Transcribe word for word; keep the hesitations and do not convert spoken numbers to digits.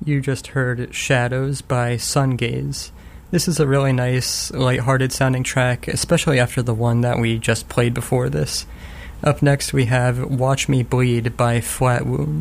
You just heard Shadows by Sungaze. This is a really nice, lighthearted sounding track, especially after the one that we just played before this. Up next we have Watch Me Bleed by Flat Wound.